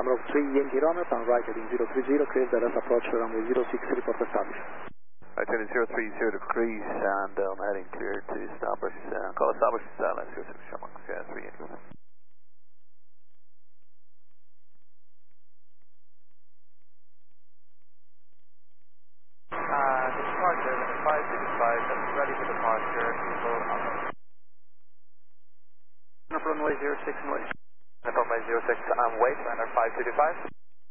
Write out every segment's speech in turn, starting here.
Number 3 Yankee Romeo, turn right heading 030, clear direct approach for runway 06, report established. Right heading 030 degrees and heading clear to establish, call established, last 06, Shamrock 3 Yankee Romeo. Departure, 565, that's ready for departure, people on Runway 06 and wait. runway 06 and wait, runner 525.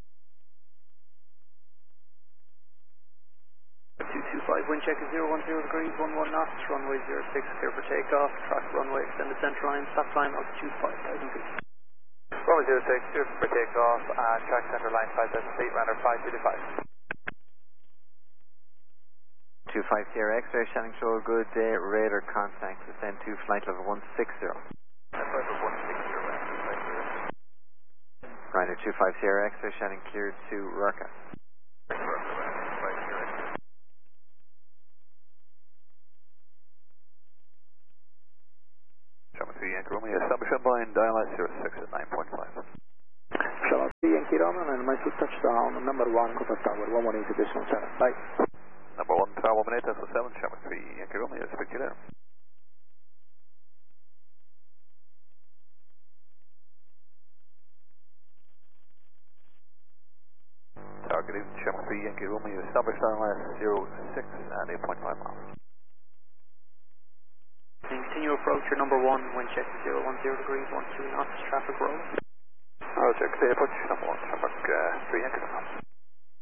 225, wind check is 010 degrees, 11 knots, runway 06, clear for takeoff, track runway, extended center line, stop time altitude 5,000 feet. Runway 06, clear for takeoff, and track center line 5,000 feet, runner 525. 25 Sierra X-ray, Shannon Show, good day, radar contact, descend to flight level 160. Flight level 160, Ryder 25 Sierra X-ray, Shannon cleared to Rorca. Shamrock 3 Yankee Romeo, establish inbound, dial at 06 at 9.5. Shamrock 3 Yankee Romeo, and my foot touchdown, number 1, Copper Tower, 118 additional 7, bye. Number 1, Tower 18, Tesla 7, Shamrock 3 Yankee Romeo, speak to you there. Target is Shamrock 3 Yankee Romeo, established dial at 06 and 8.5 miles. Continue approach your number 1, wind check 010 degrees, 12 knots, traffic roll. Roger, clear approach, number 1, Shamrock 3 Yankee Romeo.